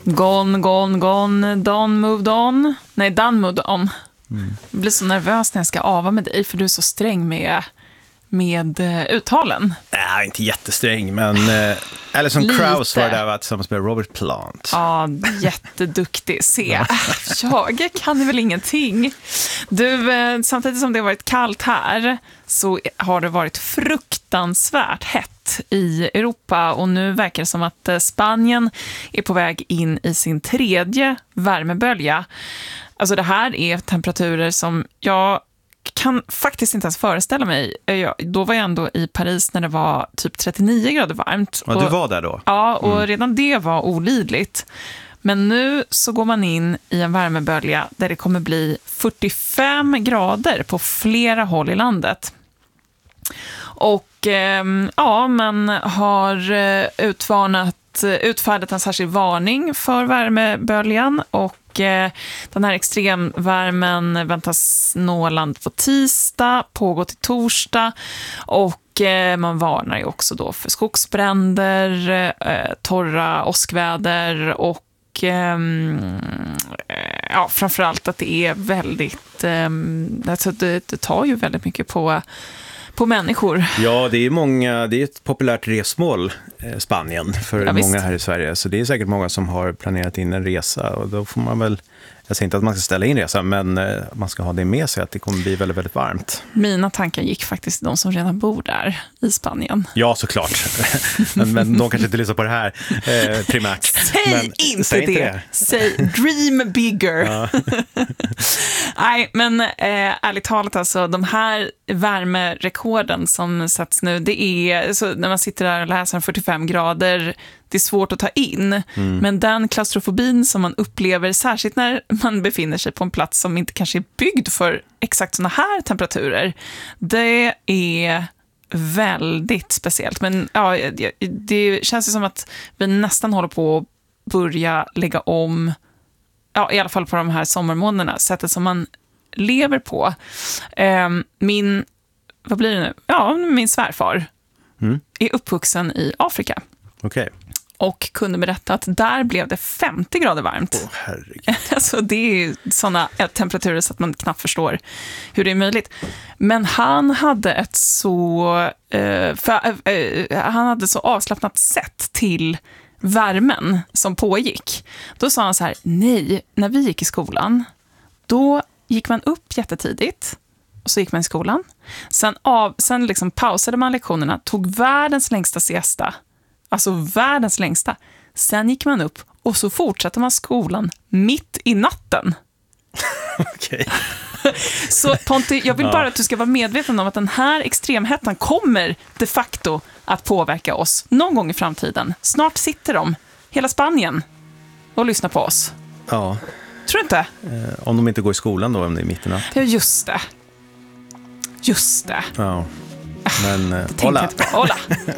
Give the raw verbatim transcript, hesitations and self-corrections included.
Gone, gone, gone, Don moved on. Nej, Don moved on. Mm. Jag blir så nervös när jag ska ava med dig, för du är så sträng med, med uh, uttalen. Nej, inte jättesträng, men uh, Alison Lite. Krauss var där tillsammans med Robert Plant. Ja, jätteduktig. Se, jag kan väl ingenting. Du, uh, samtidigt som det har varit kallt här så har det varit fruktansvärt hett i Europa, och nu verkar det som att Spanien är på väg in i sin tredje värmebölja. Alltså det här är temperaturer som jag kan faktiskt inte ens föreställa mig. Jag, då var jag ändå i Paris när det var typ trettionio grader varmt. Ja, och, du var där då? Ja, och mm. redan det var olidligt. Men nu så går man in i en värmebölja där det kommer bli fyrtiofem grader på flera håll i landet. Och eh, ja, man har utvarnat, utfärdat en särskild varning för värmeböljan, och eh, den här extremvärmen väntas nå land på tisdag, pågå till torsdag, och eh, man varnar ju också då för skogsbränder, eh, torra åskväder och eh, ja, framförallt att det är väldigt, eh, alltså det, det tar ju väldigt mycket på på människor. Ja, det är många, det är ett populärt resmål, eh, Spanien, för ja, många visst. här i Sverige. Så det är säkert många som har planerat in en resa, och då får man väl, jag säger inte att man ska ställa in resa, men eh, man ska ha det med sig att det kommer bli väldigt, väldigt varmt. Mina tankar gick faktiskt till de som redan bor där i Spanien. Ja, såklart. men, men de kanske inte lyssnar på det här eh, primärt. Säg men, inte säg det. Inte det. Säg dream bigger. Ja. Nej, men eh, ärligt talat, alltså, de här värmerekorden som sätts nu, det är, så när man sitter där och läser fyrtiofem grader, det är svårt att ta in. Mm. Men den klaustrofobin som man upplever, särskilt när man befinner sig på en plats som inte kanske är byggd för exakt såna här temperaturer, det är väldigt speciellt. Men ja, det känns ju som att vi nästan håller på att börja lägga om, ja, i alla fall på de här sommarmånaderna, sättet som man lever på. Min, vad blir det nu? Ja, min svärfar mm. är uppvuxen i Afrika. Okej. Okay. Och kunde berätta att där blev det femtio grader varmt. Åh, herregud. Alltså det är sådana temperaturer så att man knappt förstår hur det är möjligt. Men han hade ett så eh, för, eh, han hade så avslappnat sätt till värmen som pågick. Då sa han så här: nej, när vi gick i skolan, då gick man upp jättetidigt och så gick man i skolan. Sen, av, sen liksom pausade man lektionerna, tog världens längsta siesta. Alltså världens längsta. Sen gick man upp och så fortsatte man skolan mitt i natten. Okej. Så Ponti, jag vill bara att du ska vara medveten om att den här extremhettan kommer de facto att påverka oss någon gång i framtiden. Snart sitter de, hela Spanien, och lyssnar på oss. Ja. Tror du inte? Eh, om de inte går i skolan då, om det är mitt i natt. Ja, just det. Just det. Ja. Men, eh, hola. Hola.